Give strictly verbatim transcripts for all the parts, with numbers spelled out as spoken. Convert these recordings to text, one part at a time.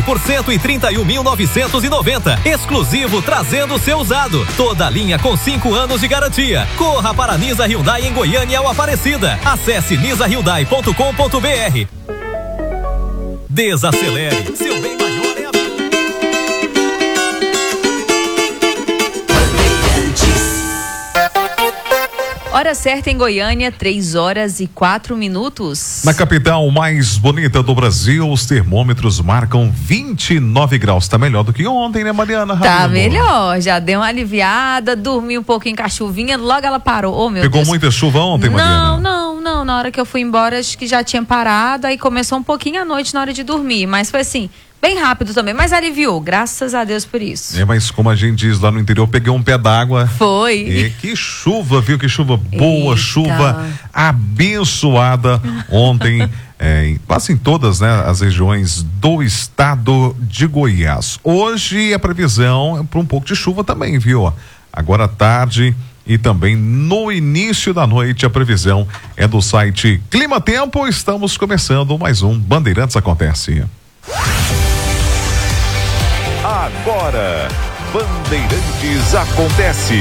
por cento e trinta e um mil novecentos e noventa. Exclusivo trazendo seu usado. Toda a linha com cinco anos de garantia. Corra para Nisa Hyundai em Goiânia ou Aparecida. Acesse nisa hyundai ponto com ponto br. Desacelere. Seu bem maior é a vida. Hora certa em Goiânia, três horas e quatro minutos. Na capital mais bonita do Brasil, os termômetros marcam vinte e nove graus. Tá melhor do que ontem, né, Mariana? Tá Ramiro? melhor, já deu uma aliviada, dormi um pouquinho com a chuvinha, logo ela parou. Oh, meu Pegou Deus. muita chuva ontem, Mariana? Não, não, não. Na hora que eu fui embora, acho que já tinha parado, aí começou um pouquinho à noite na hora de dormir, mas foi assim, bem rápido também, mas aliviou, graças a Deus por isso. É, mas como a gente diz lá no interior, peguei um pé d'água. Foi. E que chuva, viu? Que chuva boa, Eita. chuva abençoada ontem, é, em, quase em todas, né, as regiões do estado de Goiás. Hoje a previsão é para um pouco de chuva também, viu? Agora à tarde e também no início da noite a previsão é do site Clima Tempo. Estamos começando mais um Bandeirantes Acontece. Agora, Bandeirantes Acontece.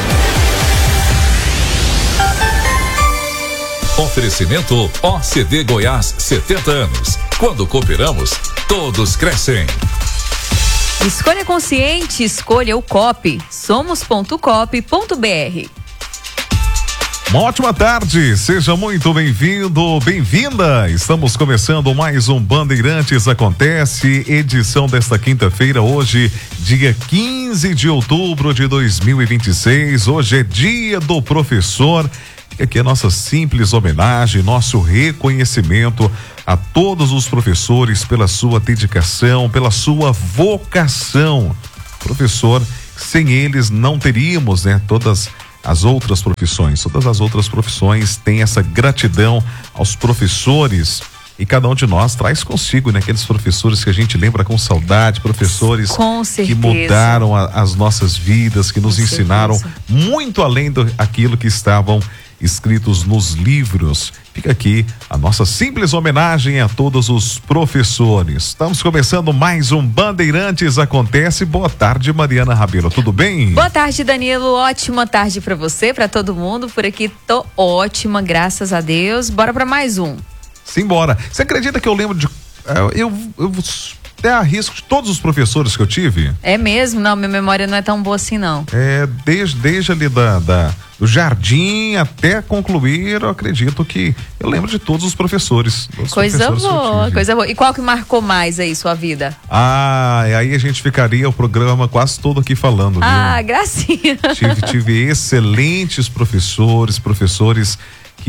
Oferecimento O C D Goiás, setenta anos. Quando cooperamos, todos crescem. Escolha consciente, escolha o Coop. somos ponto coop ponto br. Uma ótima tarde, seja muito bem-vindo, bem-vinda. Estamos começando mais um Bandeirantes Acontece, edição desta quinta-feira, hoje, dia quinze de outubro de dois mil e vinte e seis. Hoje é dia do professor. Fica aqui a nossa simples homenagem, nosso reconhecimento a todos os professores pela sua dedicação, pela sua vocação. Professor, sem eles não teríamos, né, todas as outras profissões. Todas as outras profissões têm essa gratidão aos professores. E cada um de nós traz consigo, né, aqueles professores que a gente lembra com saudade, professores com que mudaram a, as nossas vidas, que nos com ensinaram certeza. muito além do aquilo que estavam escritos nos livros. Fica aqui a nossa simples homenagem a todos os professores. Estamos começando mais um Bandeirantes Acontece. Boa tarde, Mariana Rabelo, tudo bem? Boa tarde, Danilo, ótima tarde pra você, pra todo mundo. Por aqui tô ótima, graças a Deus. Bora pra mais um. Simbora. Você acredita que eu lembro de... Eu, eu, eu até arrisco de todos os professores que eu tive? É mesmo? Não, minha memória não é tão boa assim, não. É, desde, desde ali da, da, do jardim até concluir, eu acredito que eu lembro de todos os professores. Todos Coisa os professores que eu boa, tive. coisa boa. E qual que marcou mais aí sua vida? Ah, e aí a gente ficaria o programa quase todo aqui falando, viu? Ah, gracinha. Tive, tive excelentes professores, professores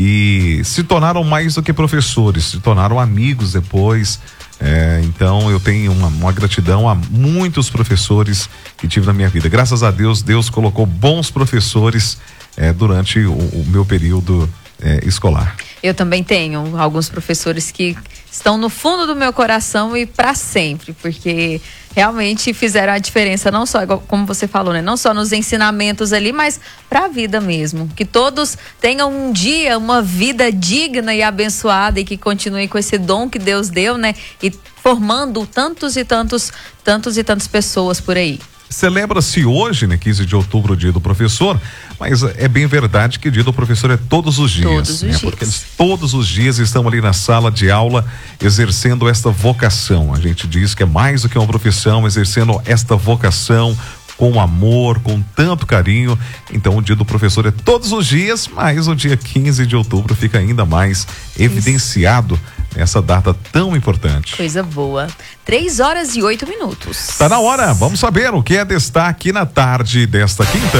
que se tornaram mais do que professores, se tornaram amigos depois. É, então eu tenho uma, uma gratidão a muitos professores que tive na minha vida. Graças a Deus, Deus colocou bons professores é, durante o, o meu período é, escolar. Eu também tenho alguns professores que estão no fundo do meu coração e para sempre, porque realmente fizeram a diferença, não só, como você falou, né? Não só nos ensinamentos ali, mas para a vida mesmo. Que todos tenham um dia, uma vida digna e abençoada e que continuem com esse dom que Deus deu, né? E formando tantos e tantos, tantos e tantas pessoas por aí. Celebra-se hoje, né, quinze de outubro, o dia do professor, mas é bem verdade que o dia do professor é todos os dias. Todos os né? dias. Porque eles todos os dias estão ali na sala de aula exercendo esta vocação. A gente diz que é mais do que uma profissão, exercendo esta vocação com amor, com tanto carinho. Então o dia do professor é todos os dias, mas o dia quinze de outubro fica ainda mais evidenciado nessa data tão importante. Coisa boa. Três horas e oito minutos. Tá na hora, vamos saber o que é destaque na tarde desta quinta.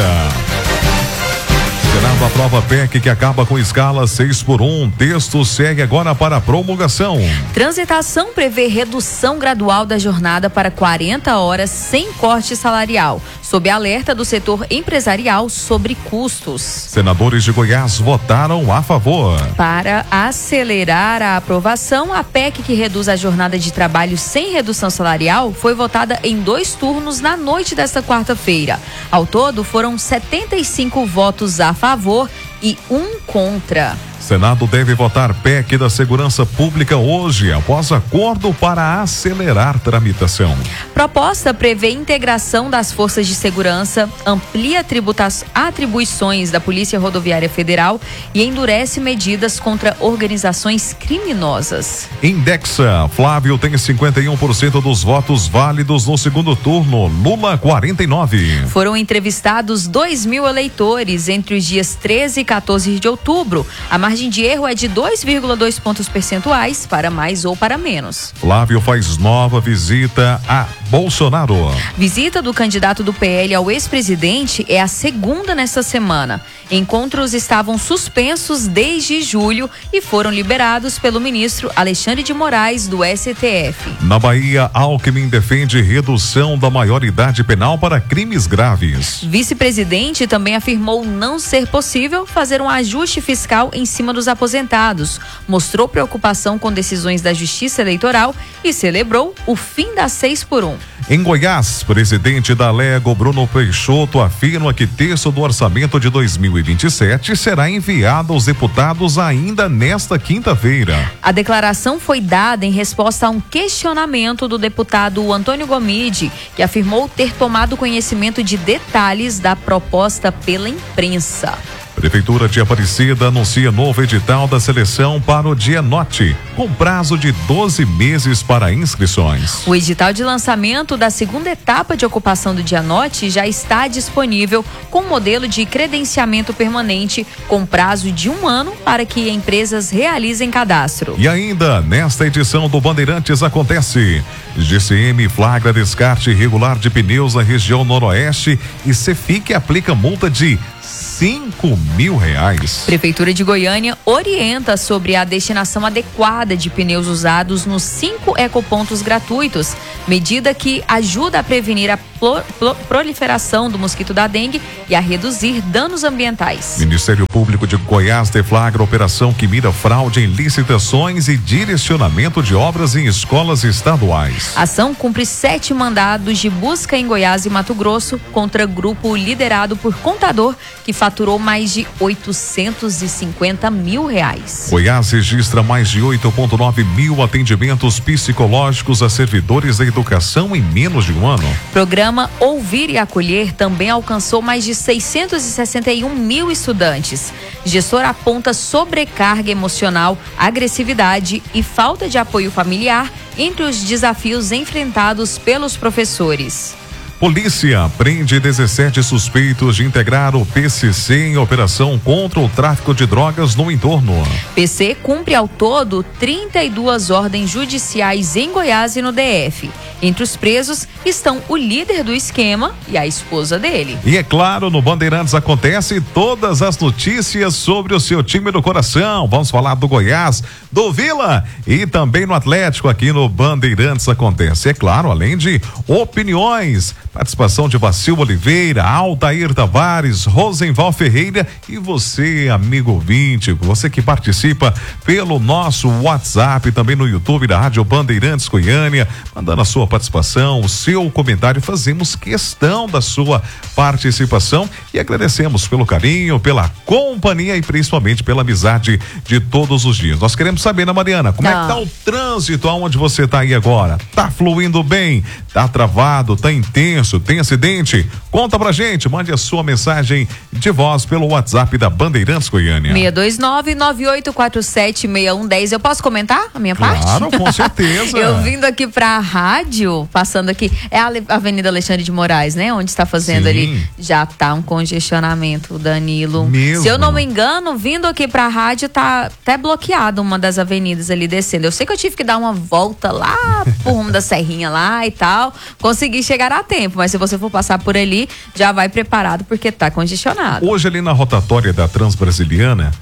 Senado aprova P E C que acaba com escala seis por um. Texto segue agora para a promulgação. Transitação prevê redução gradual da jornada para quarenta horas sem corte salarial, sob alerta do setor empresarial sobre custos. Senadores de Goiás votaram a favor. Para acelerar a aprovação, a P E C que reduz a jornada de trabalho sem redução salarial foi votada em dois turnos na noite desta quarta-feira. Ao todo, foram setenta e cinco votos a favor e um contra. Senado deve votar P E C da Segurança Pública hoje, após acordo para acelerar tramitação. Proposta prevê integração das forças de segurança, amplia tributas, atribuições da Polícia Rodoviária Federal e endurece medidas contra organizações criminosas. Indexa, Flávio tem cinquenta e um por cento dos votos válidos no segundo turno, Lula quarenta e nove por cento. Foram entrevistados dois mil eleitores entre os dias treze e quatorze de outubro. A margem de erro é de dois vírgula dois pontos percentuais para mais ou para menos. Flávio faz nova visita a Bolsonaro. Visita do candidato do P L ao ex-presidente é a segunda nesta semana. Encontros estavam suspensos desde julho e foram liberados pelo ministro Alexandre de Moraes do S T F. Na Bahia, Alckmin defende redução da maioridade penal para crimes graves. Vice-presidente também afirmou não ser possível fazer um ajuste fiscal em cima dos aposentados. Mostrou preocupação com decisões da Justiça Eleitoral e celebrou o fim das seis por um. Em Goiás, presidente da Lego, Bruno Peixoto, afirma que terço do orçamento de dois mil e vinte e sete será enviado aos deputados ainda nesta quinta-feira. A declaração foi dada em resposta a um questionamento do deputado Antônio Gomide, que afirmou ter tomado conhecimento de detalhes da proposta pela imprensa. Prefeitura de Aparecida anuncia novo edital da seleção para o Dianote, com prazo de doze meses para inscrições. O edital de lançamento da segunda etapa de ocupação do Dianote já está disponível com modelo de credenciamento permanente com prazo de um ano para que empresas realizem cadastro. E ainda, nesta edição do Bandeirantes acontece, G C M flagra descarte irregular de pneus na região noroeste e Cefic aplica multa de cinco mil reais. Prefeitura de Goiânia orienta sobre a destinação adequada de pneus usados nos cinco ecopontos gratuitos, medida que ajuda a prevenir a pro, pro, proliferação do mosquito da dengue e a reduzir danos ambientais. Ministério Público de Goiás deflagra operação que mira fraude em licitações e direcionamento de obras em escolas estaduais. A ação cumpre sete mandados de busca em Goiás e Mato Grosso contra grupo liderado por contador que faturou mais de oitocentos e cinquenta mil reais. Goiás registra mais de oito vírgula nove mil atendimentos psicológicos a servidores da educação em menos de um ano. Programa Ouvir e Acolher também alcançou mais de seiscentos e sessenta e um mil estudantes. Gestor aponta sobrecarga emocional, agressividade e falta de apoio familiar entre os desafios enfrentados pelos professores. Polícia prende dezessete suspeitos de integrar o P C C em operação contra o tráfico de drogas no entorno. P C cumpre ao todo trinta e duas ordens judiciais em Goiás e no D F. Entre os presos estão o líder do esquema e a esposa dele. E é claro, no Bandeirantes acontece todas as notícias sobre o seu time do coração. Vamos falar do Goiás, do Vila e também no Atlético aqui no Bandeirantes acontece. É claro, além de opiniões, participação de Vacil Oliveira, Altair Tavares, Rosenval Ferreira e você, amigo ouvinte, você que participa pelo nosso WhatsApp, também no YouTube da Rádio Bandeirantes Goiânia, mandando a sua participação, o seu comentário, fazemos questão da sua participação e agradecemos pelo carinho, pela companhia e principalmente pela amizade de todos os dias. Nós queremos saber, Ana Mariana, como Não. é que tá o trânsito aonde você tá aí agora? Tá fluindo bem? Tá travado? Tá intenso? Tem acidente? Conta pra gente, mande a sua mensagem de voz pelo WhatsApp da Bandeirantes Goiânia. seis dois nove, nove oito quatro sete, seis um um zero. Eu posso comentar a minha claro, parte? Claro, com certeza. Eu vindo aqui pra rádio, passando aqui, é a Avenida Alexandre de Moraes, né? Onde está fazendo Sim. ali, já tá um congestionamento, Danilo. Mesmo? Se eu não me engano, vindo aqui pra rádio, tá até bloqueado uma das avenidas ali descendo. Eu sei que eu tive que dar uma volta lá pro rumo da Serrinha lá e tal, consegui chegar a tempo, mas se você for passar por ali, já vai preparado porque tá congestionado. Hoje ali na rotatória da Transbrasiliana,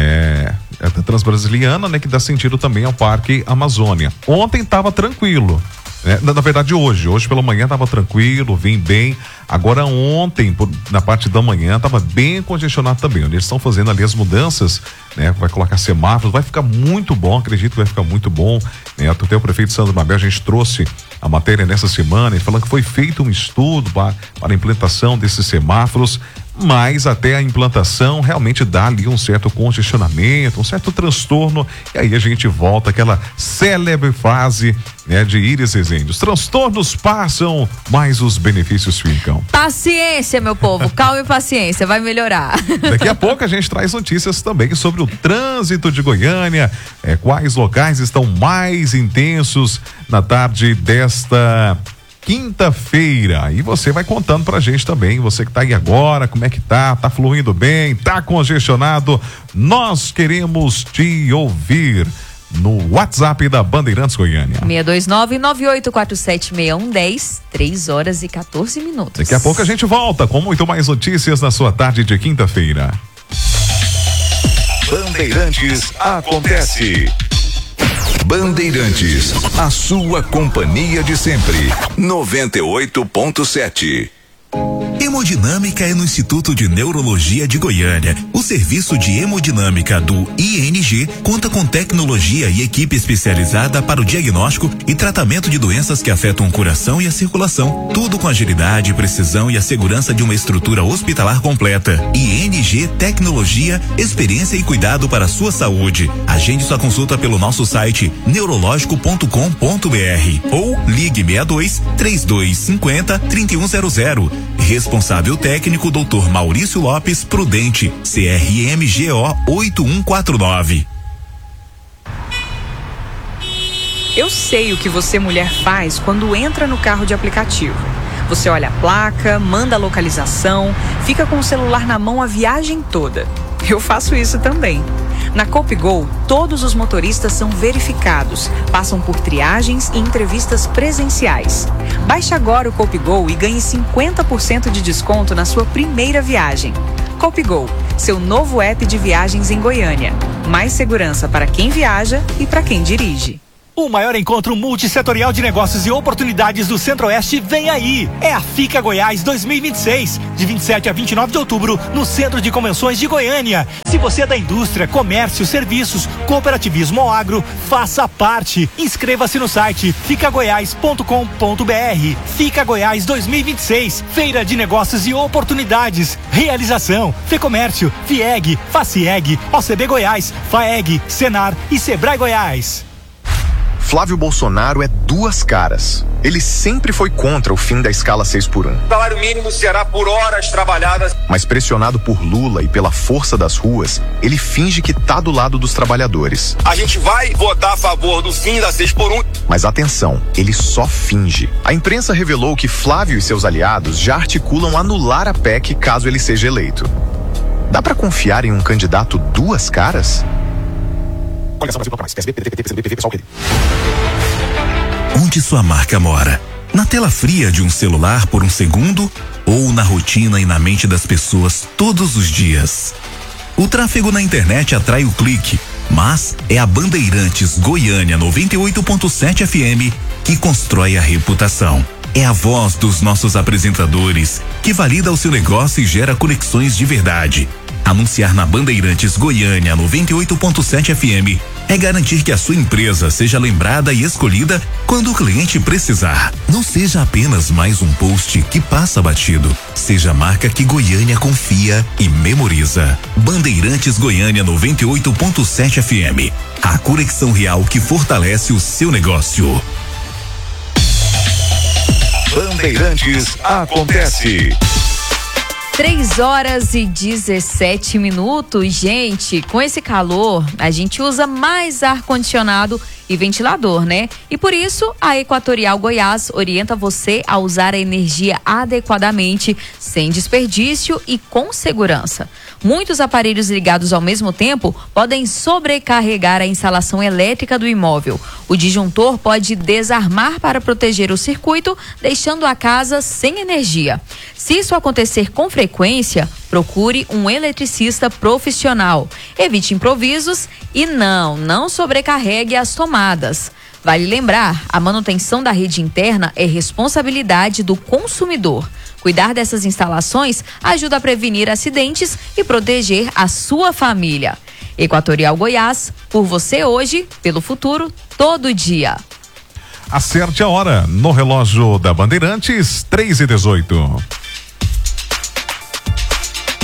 é, é da Transbrasiliana, né, que dá sentido também ao Parque Amazônia. Ontem tava tranquilo. É, na, na verdade hoje, hoje pela manhã tava tranquilo, vim bem, agora ontem por, na parte da manhã tava bem congestionado também, onde eles estão fazendo ali as mudanças, né, vai colocar semáforos, vai ficar muito bom, acredito que vai ficar muito bom, né, até o prefeito Sandro Mabel, a gente trouxe a matéria nessa semana, falando que foi feito um estudo para, para a implantação desses semáforos, mas até a implantação realmente dá ali um certo congestionamento, um certo transtorno, e aí a gente volta àquela célebre fase, né, de Iris Rezende. Os transtornos passam, mas os benefícios ficam. Paciência, meu povo, calma e paciência, vai melhorar. Daqui a pouco a gente traz notícias também sobre o trânsito de Goiânia, é, quais locais estão mais intensos na tarde desta quinta-feira. E você vai contando pra gente também, você que tá aí agora, como é que tá? Tá fluindo bem? Tá congestionado? Nós queremos te ouvir no WhatsApp da Bandeirantes Goiânia. seis dois nove, nove oito quatro sete, seis um um zero, três horas e quatorze minutos. Daqui a pouco a gente volta com muito mais notícias na sua tarde de quinta-feira. Bandeirantes acontece. Bandeirantes, a sua companhia de sempre. noventa e oito ponto sete. Hemodinâmica é no Instituto de Neurologia de Goiânia. O serviço de hemodinâmica do I N G conta com tecnologia e equipe especializada para o diagnóstico e tratamento de doenças que afetam o coração e a circulação. Tudo com agilidade, precisão e a segurança de uma estrutura hospitalar completa. I N G Tecnologia, experiência e cuidado para a sua saúde. Agende sua consulta pelo nosso site neurológico ponto com ponto br ou ligue seis dois, três dois cinco zero, três um zero zero. Responsável técnico doutor Maurício Lopes Prudente, C R M G O oito um quatro nove. Eu sei o que você, mulher, faz quando entra no carro de aplicativo. Você olha a placa, manda a localização, fica com o celular na mão a viagem toda. Eu faço isso também. Na CoopGo, todos os motoristas são verificados, passam por triagens e entrevistas presenciais. Baixe agora o CoopGo e ganhe cinquenta por cento de desconto na sua primeira viagem. CoopGo, seu novo app de viagens em Goiânia. Mais segurança para quem viaja e para quem dirige. O maior encontro multissetorial de negócios e oportunidades do Centro-Oeste vem aí. É a FICA Goiás dois mil e vinte e seis, de vinte e sete a vinte e nove de outubro, no Centro de Convenções de Goiânia. Se você é da indústria, comércio, serviços, cooperativismo ou agro, faça parte. Inscreva-se no site fica goiás ponto com ponto br. FICA Goiás dois mil e vinte e seis, Feira de Negócios e Oportunidades. Realização: Fecomércio, FIEG, Facieg, O C B Goiás, FAEG, Senar e Sebrae Goiás. Flávio Bolsonaro é duas caras. Ele sempre foi contra o fim da escala seis por um. O salário mínimo será por horas trabalhadas. Mas pressionado por Lula e pela força das ruas, ele finge que tá do lado dos trabalhadores. A gente vai votar a favor do fim da seis por um. Mas atenção, ele só finge. A imprensa revelou que Flávio e seus aliados já articulam anular a P E C caso ele seja eleito. Dá pra confiar em um candidato duas caras? Onde sua marca mora? Na tela fria de um celular por um segundo ou na rotina e na mente das pessoas todos os dias? O tráfego na internet atrai o clique, mas é a Bandeirantes Goiânia noventa e oito ponto sete F M que constrói a reputação. É a voz dos nossos apresentadores que valida o seu negócio e gera conexões de verdade. Anunciar na Bandeirantes Goiânia noventa e oito ponto sete F M é garantir que a sua empresa seja lembrada e escolhida quando o cliente precisar. Não seja apenas mais um post que passa batido. Seja a marca que Goiânia confia e memoriza. Bandeirantes Goiânia noventa e oito ponto sete F M. A conexão real que fortalece o seu negócio. Bandeirantes acontece. três horas e dezessete minutos, gente. Com esse calor, a gente usa mais ar-condicionado e ventilador, né? E por isso, a Equatorial Goiás orienta você a usar a energia adequadamente, sem desperdício e com segurança. Muitos aparelhos ligados ao mesmo tempo podem sobrecarregar a instalação elétrica do imóvel. O disjuntor pode desarmar para proteger o circuito, deixando a casa sem energia. Se isso acontecer com frequência, procure um eletricista profissional. Evite improvisos e não, não sobrecarregue as tomadas. Vale lembrar, a manutenção da rede interna é responsabilidade do consumidor. Cuidar dessas instalações ajuda a prevenir acidentes e proteger a sua família. Equatorial Goiás, por você hoje, pelo futuro, todo dia. Acerte a hora no relógio da Bandeirantes, três e dezoito.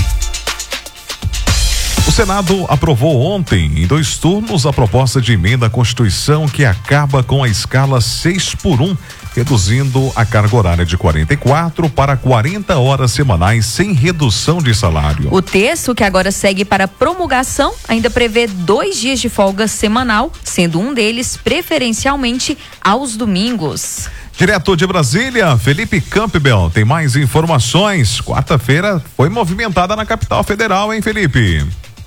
Senado aprovou ontem, em dois turnos, a proposta de emenda à Constituição que acaba com a escala seis por um, reduzindo a carga horária de quarenta e quatro para quarenta horas semanais sem redução de salário. O texto, que agora segue para promulgação, ainda prevê dois dias de folga semanal, sendo um deles preferencialmente aos domingos. Direto de Brasília, Felipe Campbell tem mais informações. Quarta-feira foi movimentada na capital federal, hein, Felipe?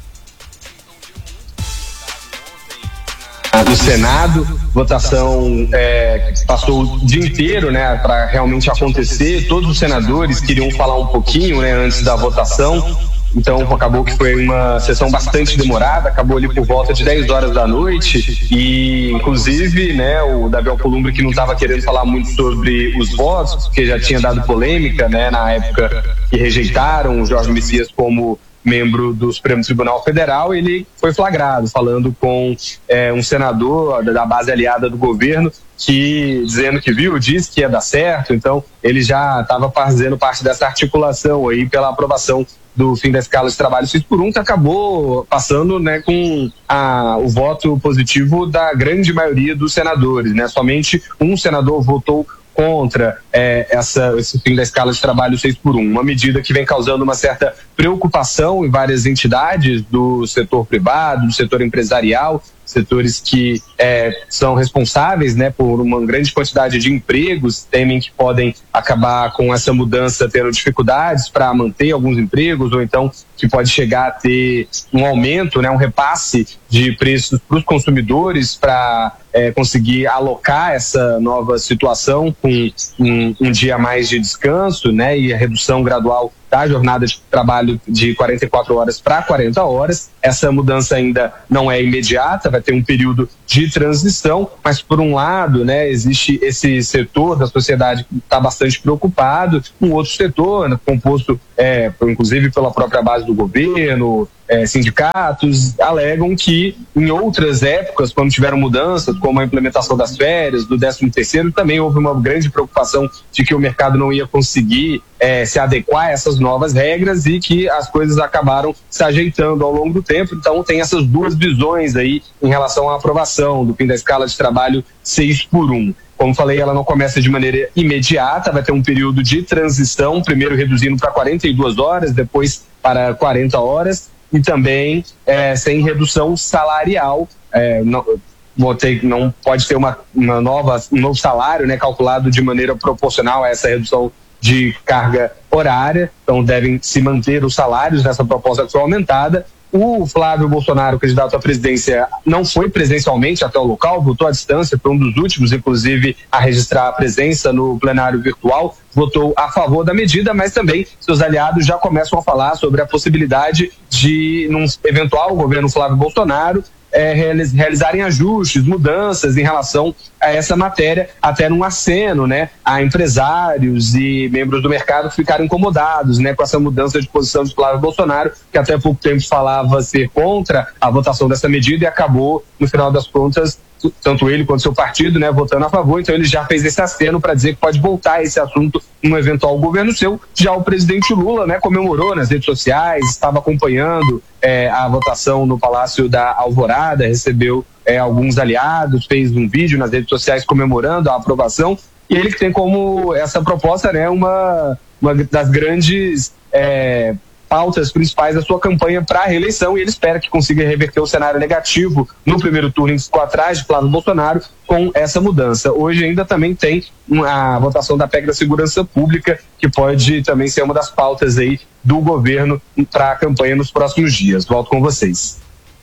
Do Senado, votação é, passou o dia inteiro, né, para realmente acontecer. Todos os senadores queriam falar um pouquinho, né, antes da votação. Então acabou que foi uma sessão bastante demorada, acabou ali por volta de dez horas da noite e inclusive, né, o Davi Alcolumbre, que não estava querendo falar muito sobre os votos, porque já tinha dado polêmica, né, na época que rejeitaram o Jorge Messias como membro do Supremo Tribunal Federal, ele foi flagrado falando com é, um senador da base aliada do governo, que dizendo que viu, disse que ia dar certo. Então ele já estava fazendo parte dessa articulação aí pela aprovação do fim da escala de trabalho seis por um, que acabou passando, né, com a, o voto positivo da grande maioria dos senadores, né? Somente um senador votou contra é, essa, esse fim da escala de trabalho seis por um, uma medida que vem causando uma certa preocupação em várias entidades do setor privado, do setor empresarial, setores que é, são responsáveis, né, por uma grande quantidade de empregos, temem que podem acabar com essa mudança tendo dificuldades para manter alguns empregos, ou então que pode chegar a ter um aumento, né, um repasse de preços para os consumidores para é, conseguir alocar essa nova situação com um, um dia a mais de descanso, né, e a redução gradual da jornada de trabalho de quarenta e quatro horas para quarenta horas. Essa mudança ainda não é imediata, vai ter um período de transição, mas por um lado, né, existe esse setor da sociedade que está bastante preocupado, um outro setor, né, composto é, inclusive pela própria base do governo, é, sindicatos, alegam que em outras épocas, quando tiveram mudanças, como a implementação das férias, do décimo terceiro, também houve uma grande preocupação de que o mercado não ia conseguir é, se adequar a essas novas regras e que as coisas acabaram se ajeitando ao longo do tempo. Então tem essas duas visões aí em relação à aprovação do fim da escala de trabalho seis por um. Como falei, ela não começa de maneira imediata, vai ter um período de transição, primeiro reduzindo para quarenta e duas horas, depois para quarenta horas, e também é, sem redução salarial. É, não, vou ter, não pode ter uma, uma nova, um novo salário, né, calculado de maneira proporcional a essa redução de carga horária. Então devem se manter os salários nessa proposta que foi aumentada. O Flávio Bolsonaro, candidato à presidência, não foi presencialmente até o local, votou à distância, foi um dos últimos, inclusive, a registrar a presença no plenário virtual, votou a favor da medida, mas também seus aliados já começam a falar sobre a possibilidade de, num eventual governo Flávio Bolsonaro, É, realizarem ajustes, mudanças em relação a essa matéria, até num aceno, né, a empresários e membros do mercado que ficaram incomodados, né, com essa mudança de posição de Flávio Bolsonaro, que até há pouco tempo falava ser contra a votação dessa medida e acabou, no final das contas, tanto ele quanto seu partido, né, votando a favor. Então ele já fez esse aceno para dizer que pode voltar esse assunto num eventual governo seu. Já o presidente Lula, né, comemorou nas redes sociais, estava acompanhando é, a votação no Palácio da Alvorada, recebeu é, alguns aliados, fez um vídeo nas redes sociais comemorando a aprovação, e ele que tem como essa proposta, né, uma, uma das grandes é, pautas principais da sua campanha para a reeleição, e ele espera que consiga reverter o cenário negativo no primeiro turno, em ficou atrás de Flávio Bolsonaro, com essa mudança. Hoje ainda também tem a votação da P E C da Segurança Pública, que pode também ser uma das pautas aí do governo para a campanha nos próximos dias. Volto com vocês.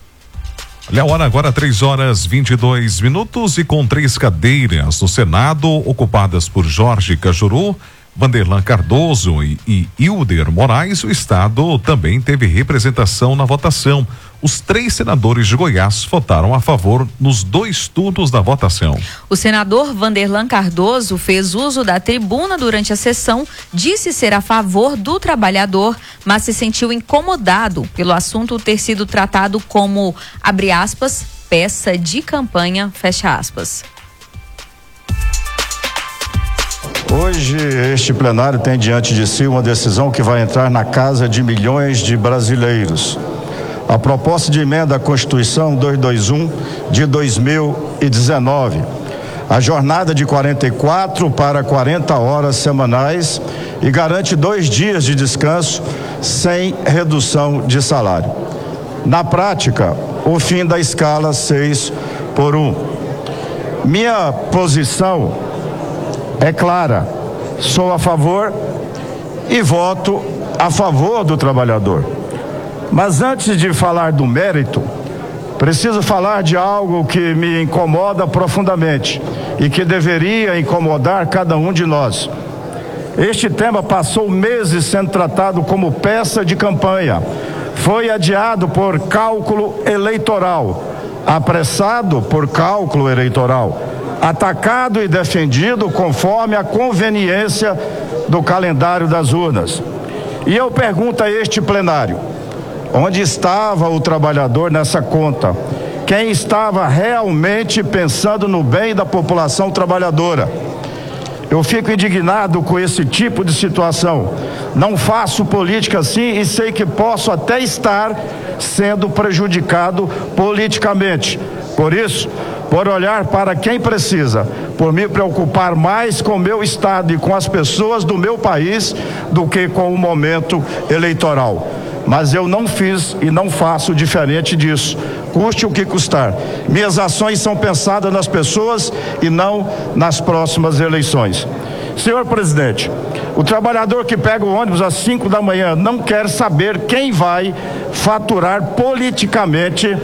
Olha a hora agora, três horas vinte e dois minutos, e com três cadeiras no Senado ocupadas por Jorge Cajuru, Vanderlan Cardoso e, e Hilder Moraes, o Estado também teve representação na votação. Os três senadores de Goiás votaram a favor nos dois turnos da votação. O senador Vanderlan Cardoso fez uso da tribuna durante a sessão, disse ser a favor do trabalhador, mas se sentiu incomodado pelo assunto ter sido tratado como, abre aspas, peça de campanha, fecha aspas. Hoje, este plenário tem diante de si uma decisão que vai entrar na casa de milhões de brasileiros. a proposta de emenda à Constituição duzentos e vinte e um de dois mil e dezenove. A jornada de quarenta e quatro para quarenta horas semanais e garante dois dias de descanso sem redução de salário. Na prática, o fim da escala seis por um. Minha posição é clara, sou a favor e voto a favor do trabalhador. Mas antes de falar do mérito, preciso falar de algo que me incomoda profundamente e que deveria incomodar cada um de nós. Este tema passou meses sendo tratado como peça de campanha. Foi adiado por cálculo eleitoral, apressado por cálculo eleitoral, atacado e defendido conforme a conveniência do calendário das urnas. E eu pergunto a este plenário: onde estava o trabalhador nessa conta? Quem estava realmente pensando no bem da população trabalhadora? Eu fico indignado com esse tipo de situação. Não faço política assim e sei que posso até estar sendo prejudicado politicamente. Por isso, por olhar para quem precisa, por me preocupar mais com o meu estado e com as pessoas do meu país do que com o momento eleitoral. Mas eu não fiz e não faço diferente disso, custe o que custar. Minhas ações são pensadas nas pessoas e não nas próximas eleições. Senhor presidente, o trabalhador que pega o ônibus às cinco da manhã não quer saber quem vai faturar politicamente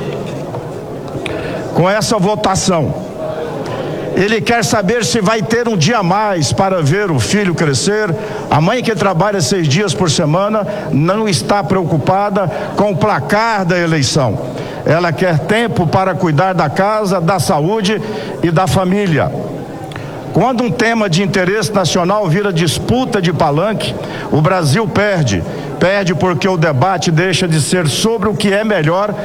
com essa votação. Ele quer saber se vai ter um dia a mais para ver o filho crescer. A mãe que trabalha seis dias por semana não está preocupada com o placar da eleição. Ela quer tempo para cuidar da casa, da saúde e da família. Quando um tema de interesse nacional vira disputa de palanque, o Brasil perde. Perde porque o debate deixa de ser sobre o que é melhor